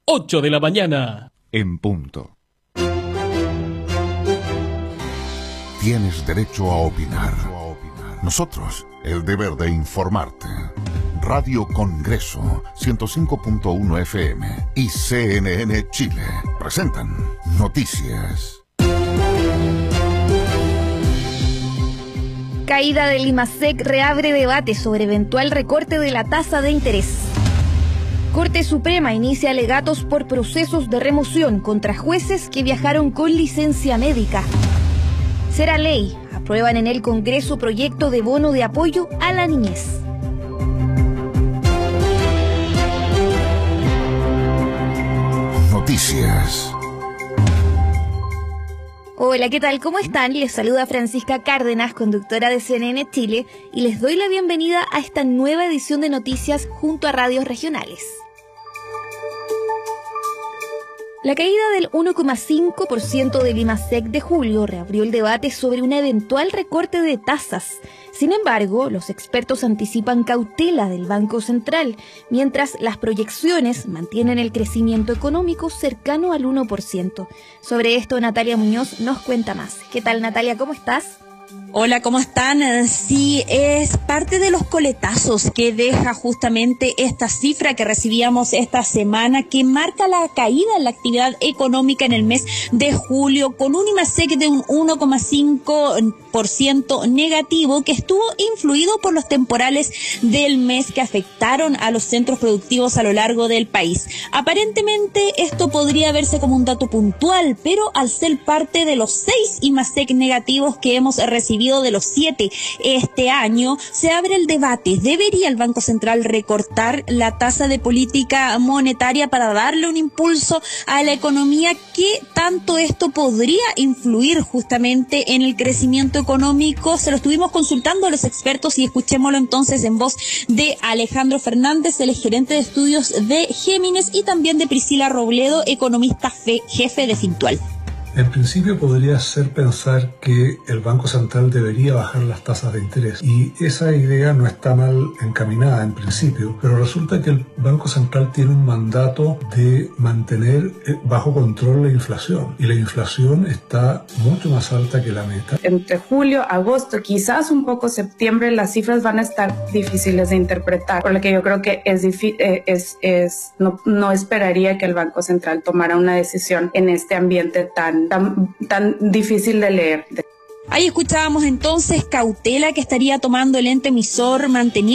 8 de la mañana. En punto. Tienes derecho a opinar. Nosotros, el deber de informarte. Radio Congreso, 105.1 FM y CNN Chile presentan Noticias. Caída del IMASEC reabre debate sobre eventual recorte de la tasa de interés. Corte Suprema inicia alegatos por procesos de remoción contra jueces que viajaron con licencia médica. Será ley. Aprueban en el Congreso proyecto de bono de apoyo a la niñez. Noticias. Hola, ¿qué tal? ¿Cómo están? Les saluda Francisca Cárdenas, conductora de CNN Chile, y les doy la bienvenida a esta nueva edición de Noticias junto a radios regionales. La caída del 1,5% del IMASEC de julio reabrió el debate sobre un eventual recorte de tasas. Sin embargo, los expertos anticipan cautela del Banco Central, mientras las proyecciones mantienen el crecimiento económico cercano al 1%. Sobre esto, Natalia Muñoz nos cuenta más. ¿Qué tal, Natalia? ¿Cómo estás? Hola, ¿cómo están? Sí, es parte de los coletazos que deja justamente esta cifra que recibíamos esta semana, que marca la caída en la actividad económica en el mes de julio, con un IMASEC de un 1,5% negativo, que estuvo influido por los temporales del mes que afectaron a los centros productivos a lo largo del país. Aparentemente esto podría verse como un dato puntual, pero al ser parte de los 6 IMASEC negativos que hemos recibido de los 7 este año, se abre el debate. ¿Debería el Banco Central recortar la tasa de política monetaria para darle un impulso a la economía? ¿Qué tanto esto podría influir justamente en el crecimiento económico? Se lo estuvimos consultando a los expertos y escuchémoslo entonces en voz de Alejandro Fernández, el gerente de estudios de Géminis, y también de Priscila Robledo, economista jefe de Fintual. En principio podría ser pensar que el Banco Central debería bajar las tasas de interés, y esa idea no está mal encaminada en principio, pero resulta que el Banco Central tiene un mandato de mantener bajo control la inflación, y la inflación está mucho más alta que la meta. Entre julio, agosto, quizás un poco septiembre, las cifras van a estar difíciles de interpretar, por lo que yo creo que no esperaría que el Banco Central tomara una decisión en este ambiente tan difícil de leer. Ahí escuchábamos entonces cautela que estaría tomando el ente emisor, manteniendo